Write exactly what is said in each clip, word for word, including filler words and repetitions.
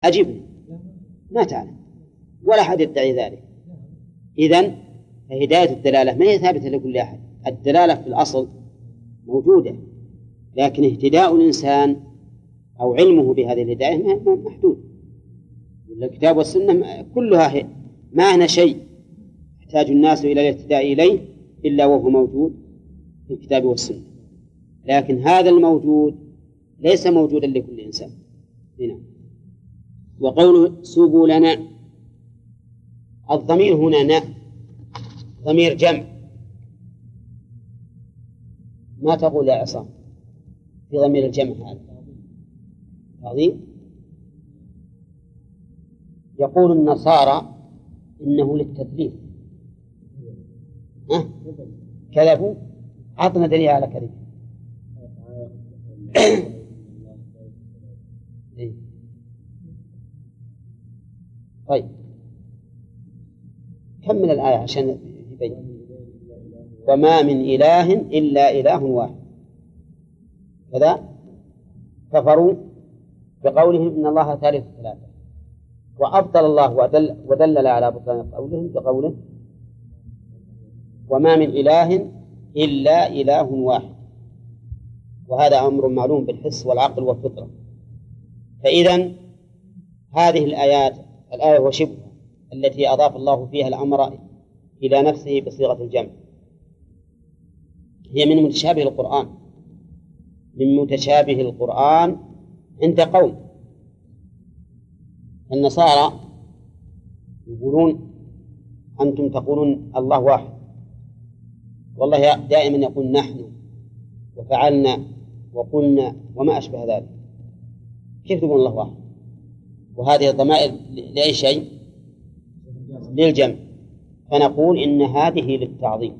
أجبني، ما تعلم ولا أحد يدعي ذلك. إذن فهداية الدلالة ما هي ثابتة لكل أحد، الدلالة في الأصل موجودة، لكن اهتداء الإنسان أو علمه بهذه الهداية محدود. الكتاب والسنة كلها هي ما هنا شيء يحتاج الناس إلى الاهتداء إليه إلا وهو موجود في الكتاب والسنة، لكن هذا الموجود ليس موجودا لكل إنسان. هنا وقوله سبلنا، الضمير هنا نا ضمير جمع، ما تقول يا عصام في ضمير الجمع هذا؟ عظيم. يقول النصارى إنه للتثليث، ها كذبوا، عطنا دليل على كذب. طيب كمل الآية عشان يبين. وما من إله إلا إله واحد، كذا كفروا بقولهم إن الله ثالث ثلاثة، وأبطل الله ودل ودلل على بطلان قولهم بقوله وما من إله إلا إله واحد، وهذا أمر معلوم بالحس والعقل والفطرة. فإذن هذه الآيات، الآية وشبه التي أضاف الله فيها الأمر إلى نفسه بصيغة الجمع، هي من متشابه القرآن، من متشابه القرآن عند قوم النصارى يقولون أنتم تقولون الله واحد، والله دائما يقول نحن وفعلنا وقلنا وما أشبه ذلك، كيف تقول الله واحد؟ وهذه الضمائر لأي شيء؟ للجمع، فنقول إن هذه للتعظيم،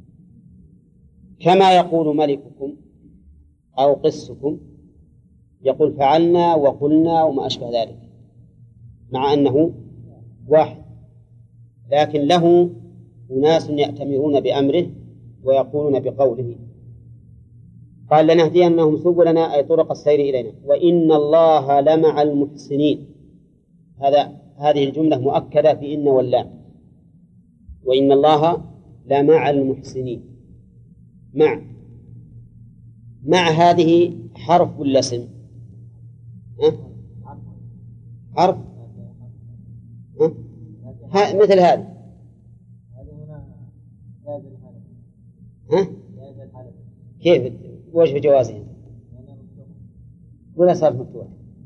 كما يقول ملككم أو قسكم يقول فعلنا وقلنا وما أشبه ذلك، مع أنه واحد، لكن له أناس يأتمرون بأمره ويقولون بقوله. قال لنهدينهم سبلنا أي طرق السير إلينا، وإن الله لمع المحسنين. هذا هذه الجملة مؤكدة في إن واللام، وإن الله لمع المحسنين. مع مع هذه حرف ولا اسم؟ أه؟ حرف أه؟ ها مثل هذا ها؟ كيف وجه جوازه؟ ولا صار مفتوح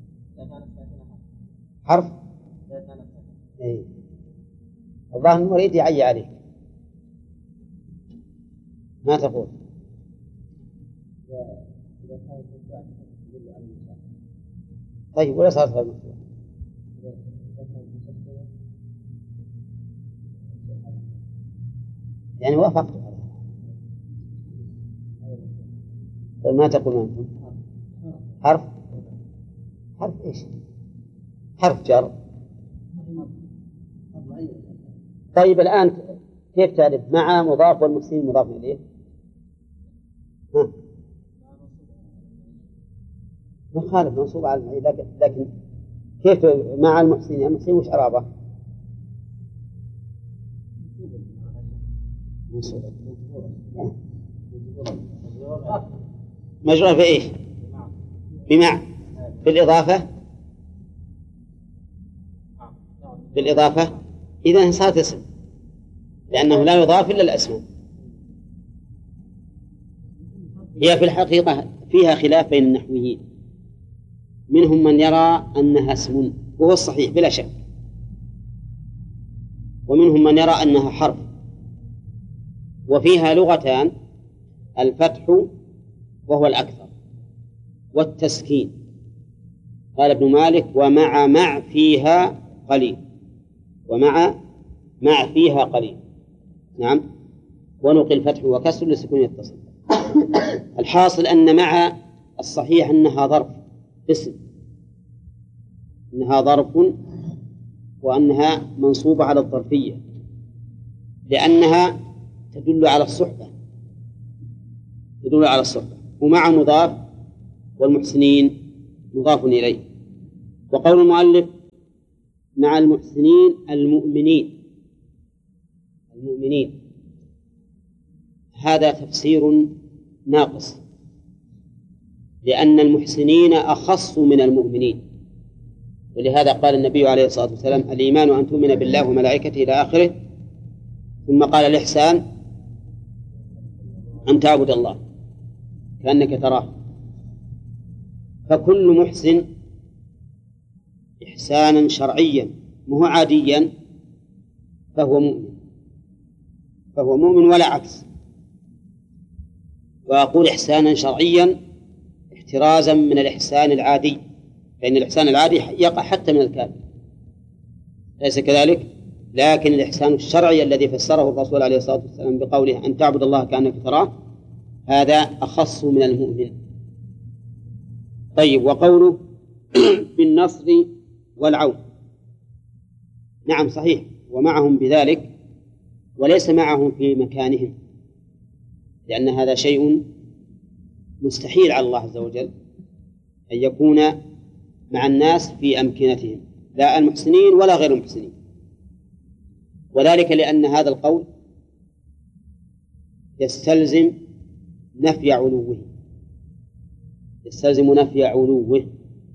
حرف؟ إيه. الله المريد يعي عليك، ما تقول طيب ولا صار صار مفتوح؟ يعني وافقت على طيب ما تقول أنتم؟ حرف حرف إيش؟ حرف جر. طيب الآن كيف تعرف مع مضاف والمحسنين مضاف إليه؟ ها مخالف منصوب على المعين، لكن, لكن كيف مع المحسنين؟ المحسنين وش عرابة؟ مجرور في إيش؟ بمع بالإضافة بالإضافة إذا صارت اسم، لأنه لا يضاف إلا الأسم. هي في الحقيقة فيها خلاف بين النحويين، منهم من يرى أنها اسم وهو الصحيح بلا شك، ومنهم من يرى أنها حرف. وفيها لغتان، الفتح وهو الأكثر والتسكين. قال ابن مالك ومع مع فيها قليل، ومع مع فيها قليل، نعم. ونقل فتح وكسر لسكون يتصل. الحاصل أن مع الصحيح أنها ظرف اسم، أنها ظرف، وأنها منصوبة على الظرفية لأنها تدل على الصحبة، تدل على الصحبة. ومع مضاف والمحسنين مضاف إليه. وقول المؤلف مع المحسنين المؤمنين المؤمنين هذا تفسير ناقص، لأن المحسنين أخص من المؤمنين، ولهذا قال النبي عليه الصلاة والسلام: الإيمان أن تؤمن بالله وملائكته إلى آخره، ثم قال الإحسان أن تعبد الله كأنك تراه. فكل محسن إحسانا شرعيا مو عاديا فهو مؤمن فهو مؤمن ولا عكس. وأقول إحسانا شرعيا احترازا من الإحسان العادي، فإن الإحسان العادي يقع حتى من الكافر، ليس كذلك؟ لكن الإحسان الشرعي الذي فسره الرسول عليه الصلاة والسلام بقوله أن تعبد الله كأنك تراه هذا أخص من المؤمن. طيب، وقوله بالنصر والعون، نعم صحيح، ومعهم بذلك وليس معهم في مكانهم، لأن هذا شيء مستحيل على الله عز وجل أن يكون مع الناس في أمكنتهم، لا المحسنين ولا غير المحسنين، وذلك لأن هذا القول يستلزم نفي علوه يستلزم نفي علوه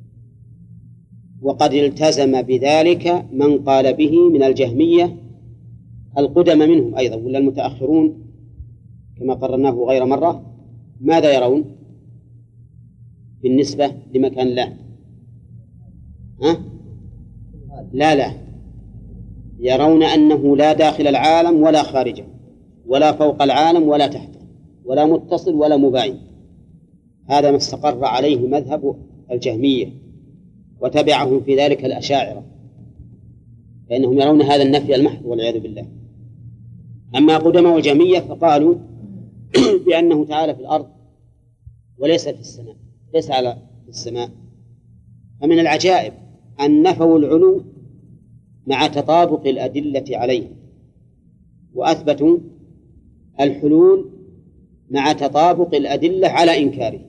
وقد التزم بذلك من قال به من الجهمية القدم منهم أيضا، ولا المتأخرون كما قررناه غير مرة. ماذا يرون بالنسبة لمكان الله؟ ها؟ لا لا يرون أنه لا داخل العالم ولا خارجه، ولا فوق العالم ولا تحته، ولا متصل ولا مباين. هذا ما استقر عليه مذهب الجهمية، وتبعهم في ذلك الأشاعرة، فإنهم يرون هذا النفي المحض والعياذ بالله. أما قدماء الجهمية فقالوا بأنه تعالى في الأرض وليس في السماء، ليس على السماء. فمن العجائب أن نفوا العلو مع تطابق الأدلة عليه، وأثبتوا الحلول مع تطابق الأدلة على إنكاره.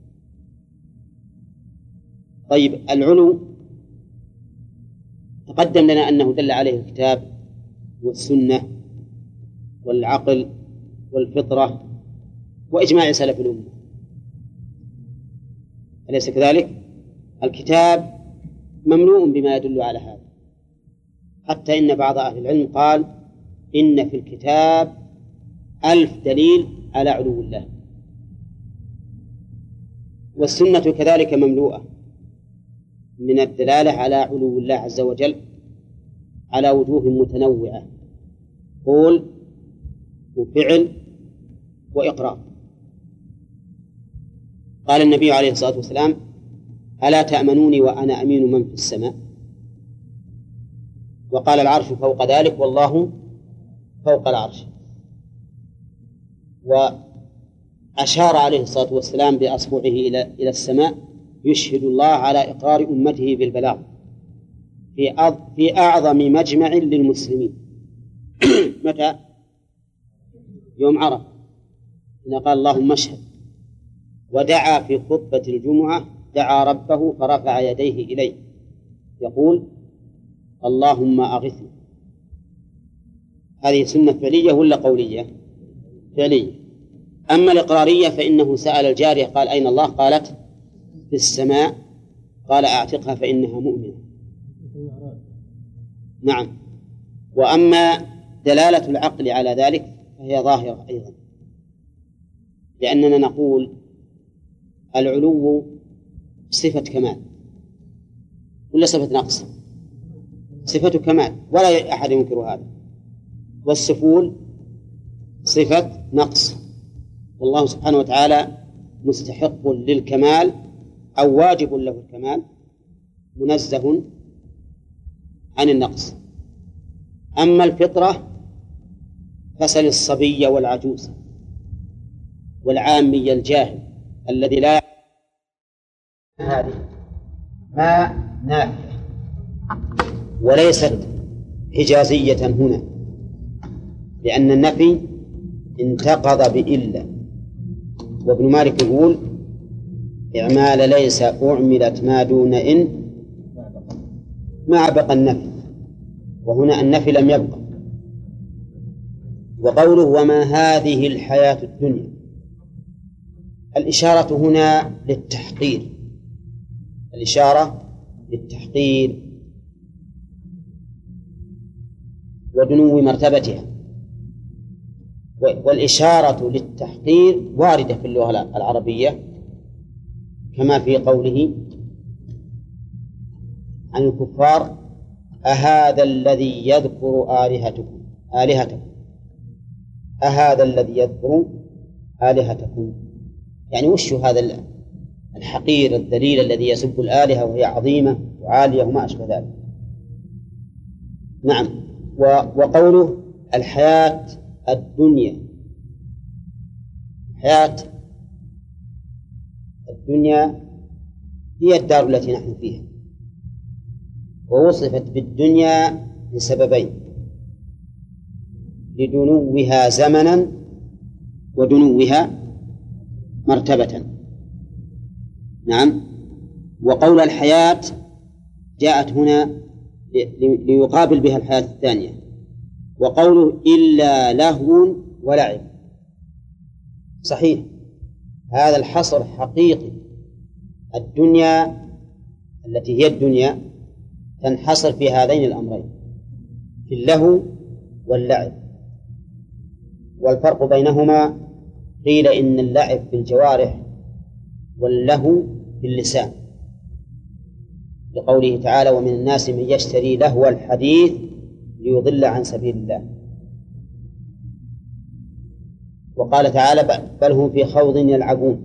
طيب، العلو تقدم لنا أنه دل عليه الكتاب والسنة والعقل والفطرة وإجماع سلف الأمة، أليس كذلك؟ الكتاب مملوء بما يدل على هذا، حتى إن بعض أهل العلم قال إن في الكتاب ألف دليل على علو الله. والسنة كذلك مملوءة من الدلالة على علو الله عز وجل على وجوه متنوعة، قول وفعل وإقرار. قال النبي عليه الصلاة والسلام: ألا تأمنوني وأنا أمين من في السماء؟ وقال: العرش فوق ذلك والله فوق العرش. وأشار عليه الصلاة والسلام بأصبعه إلى إلى السماء يشهد الله على إقرار أمته بالبلاغ في في أعظم مجمع للمسلمين. متى؟ يوم عرفة، إن قال اللهم اشهد. ودعا في خطبة الجمعة، دعا ربه فرفع يديه إليه يقول: اللهم أغثني. هذه سنة فعلية ولا قولية؟ فعلية. أما الإقرارية فإنه سأل الجارية قال: أين الله؟ قالت: في السماء. قال: أعتقها فإنها مؤمنة. نعم. وأما دلالة العقل على ذلك فهي ظاهرة أيضا، لأننا نقول العلو صفة كمال ولا صفة نقص؟ صفة كمال ولا أحد ينكر هذا، والسفول صفة نقص، والله سبحانه وتعالى مستحق للكمال أو واجب له الكمال، منزه عن النقص. أما الفطرة فسل الصبي والعجوز والعامي الجاهل الذي لا هذه ما نافية وليست حجازية هنا، لأن النفي انتقض بإلا. وابن مالك يقول: إعمال ليس أعملت ما دون إن مع بقى النفي. وهنا النفي لم يبقى. وقوله وما هذه الحياة الدنيا، الإشارة هنا للتحقير، الإشارة للتحقير ودنو مرتبتها. والإشارة للتحقير واردة في اللغة العربية كما في قوله عن الكفار أهذا الذي يذكر آلهتكم آلهتكم أهذا الذي يذكر آلهتكم، يعني وش هذا الحقير الذليل الذي يسب الآلهة وهي عظيمة وعالية وما أشبه ذلك. نعم. وقوله الحياة الدنيا، حياة الدنيا هي الدار التي نحن فيها، ووصفت بالدنيا لسببين: لدنوها زمنا ودنوها مرتبة. نعم. وقول الحياة جاءت هنا ليقابل بها الحياة الثانية. وقوله إلا لهو ولعب، صحيح هذا الحصر حقيقي. الدنيا التي هي الدنيا تنحصر في هذين الأمرين، في اللهو واللعب. والفرق بينهما قيل إن اللعب في الجوارح واللهو في اللسان، لقوله تعالى ومن الناس من يشتري لهو الحديث ليضل عن سبيل الله. وقال تعالى بل هم في خوض يلعبون.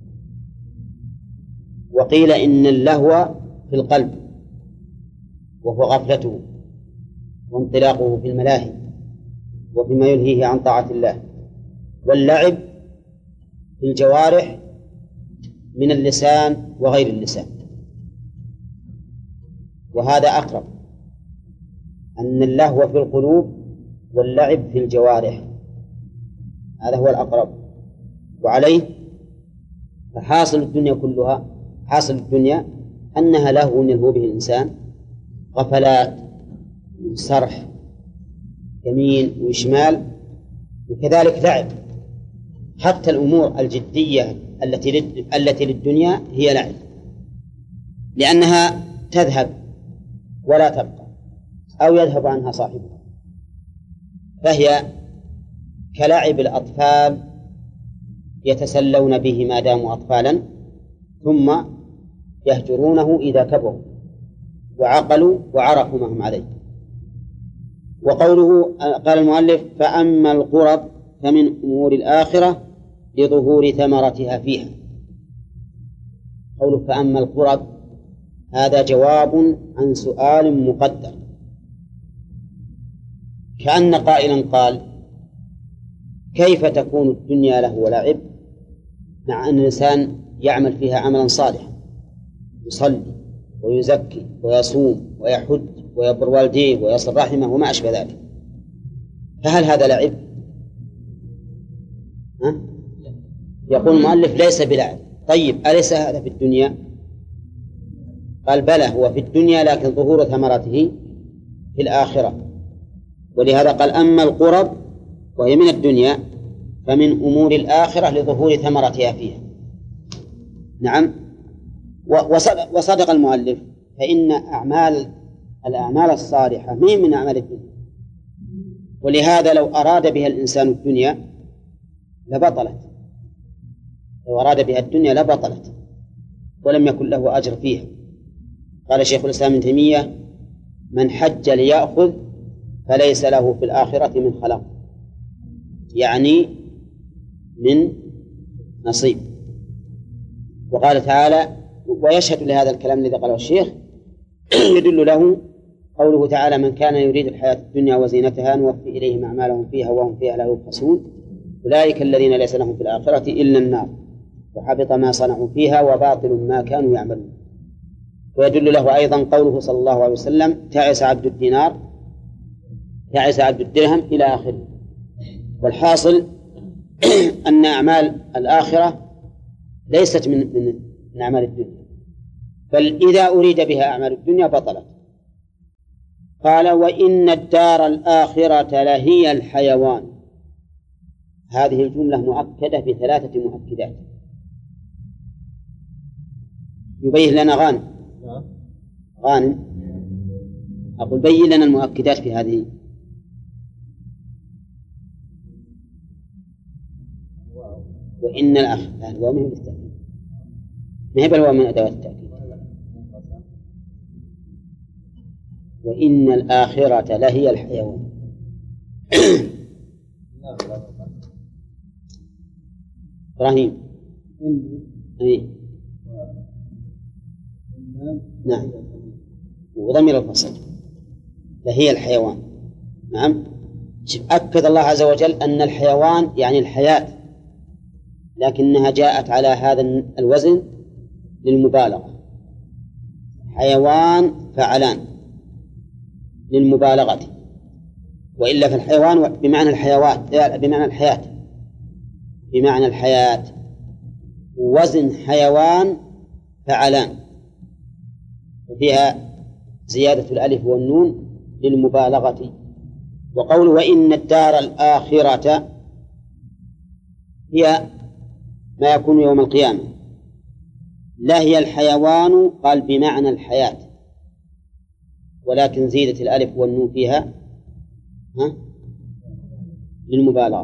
وقيل إن اللهو في القلب وهو غفلته وانطلاقه في الملاهي وفيما يلهيه عن طاعة الله. واللعب في الجوارح من اللسان وغير اللسان. وهذا أقرب، أن اللهو في القلوب واللعب في الجوارح، هذا هو الأقرب. وعليه فحاصل الدنيا كلها، حاصل الدنيا أنها لهو يلهو به الإنسان، غفلات وسرح يمين وشمال، وكذلك لعب. حتى الأمور الجدية التي التي للدنيا هي لعب، لأنها تذهب ولا تبقى أو يذهب عنها صاحبها، فهي كلعب الأطفال يتسلون به ما داموا أطفالا، ثم يهجرونه إذا كبروا وعقلوا وعرفوا ما هم عليه. وقوله قال المؤلف فأما القرب فمن أمور الآخرة لظهور ثمرتها فيها. قوله فأما القرب هذا جواب عن سؤال مقدر، كأن قائلا قال كيف تكون الدنيا له ولعب مع أن الإنسان يعمل فيها عملا صالحا، يصلي ويزكي ويصوم ويحج ويبر والديه ويصل رحمه وما أشبه ذلك، فهل هذا لعب؟ ها؟ يقول المؤلف ليس بلعب. طيب أليس هذا في الدنيا؟ قال بلى هو في الدنيا، لكن ظهور ثمرته في الآخرة. ولهذا قال أما القرب وهي من الدنيا فمن أمور الآخرة لظهور ثمرتها فيها. نعم. وصدق, وصدق المؤلف، فإن أعمال الأعمال الصالحة ما هي من أعمال الدنيا، ولهذا لو أراد بها الإنسان الدنيا لبطلت، لو أراد بها الدنيا لبطلت ولم يكن له أجر فيها. قال شيخ الإسلام ابن تيمية من حج ليأخذ فليس له في الآخرة من خلاق، يعني من نصيب. وقال تعالى ويشهد لهذا الكلام الذي قاله الشيخ يدل له قوله تعالى من كان يريد الحياة الدنيا وزينتها نوفي إليهم أعمالهم فيها وهم فيها لا يبخسون أولئك الذين ليس لهم في الآخرة إلا النار وحبط ما صنعوا فيها وباطل ما كانوا يعملون. ويدل له أيضا قوله صلى الله عليه وسلم تعس عبد الدينار تعس عبد الدرهم إلى آخره. والحاصل أن أعمال الآخرة ليست من من أعمال الدنيا، بل إذا أريد بها أعمال الدنيا بطلت. قال وإن الدار الآخرة لهي الحيوان. هذه الجملة مؤكدة بثلاثة مؤكدات يبين لنا غانم. غانم أقول بين لنا المؤكدات في هذه. وإن الأخ لا الواو من التأكيد، ما هي بالواو من أدوات التأكيد. وإن الآخرة لهي الحيوان. إبراهيم إيه؟ نعم وضمير الفصل لهي الحيوان. نعم أكد الله عز وجل أن الحيوان يعني الحياة، لكنها جاءت على هذا الوزن للمبالغة، حيوان فعلان للمبالغة، وإلا في الحيوان بمعنى الحيوات بمعنى الحياة بمعنى الحياة وزن حيوان فعلان، وفيها زيادة الألف والنون للمبالغة. وقول وإن الدار الآخرة هي ما يكون يوم القيامة، لا هي الحيوان قال بمعنى الحياة، ولكن زيدت الألف والنون فيها ها للمبالغة.